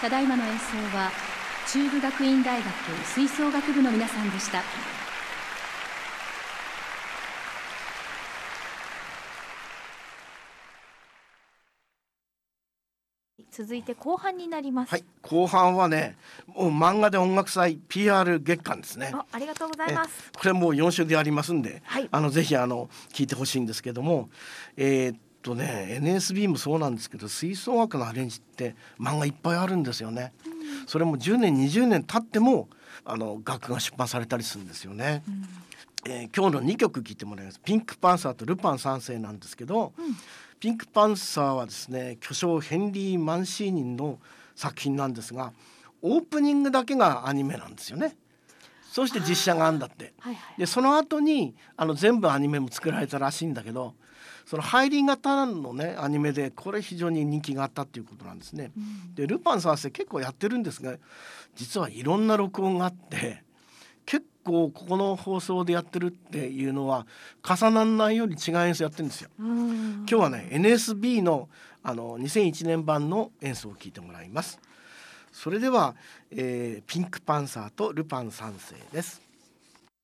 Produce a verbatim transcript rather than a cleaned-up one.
ただいまの演奏は中部学院大学吹奏楽部の皆さんでした。 続いて後半になります。 はい、後半はね、もう漫画で音楽祭 ピーアール 月間ですね。 あ, ありがとうございます。 これもうよん週でやりますんで、 はい、あのぜひあの聞いてほしいんですけども、えー、っとね エヌエスビー もそうなんですけど、吹奏楽のアレンジって漫画いっぱいあるんですよね、うん、それもじゅうねんにじゅうねん経ってもあの楽が出版されたりするんですよね、うん、えー、今日のにきょく聴いてもらいます。ピンクパンサーとルパン三世なんですけど、うん、ピンクパンサーはですね、巨匠ヘンリー・マンシーニンの作品なんですが、オープニングだけがアニメなんですよね。そして実写があんだって、はいはい、でその後にあの全部アニメも作られたらしいんだけど、その入り型のねアニメでこれ非常に人気があったっていうことなんですね、うん、でルパン三世結構やってるんですが、実はいろんな録音があって、結構ここの放送でやってるっていうのは重ならないように違う演奏やってるんですよ。今日はね エヌエスビー の, あのにせんいちねん版の演奏を聴いてもらいます。それでは、えー、ピンクパンサーとルパン三世です。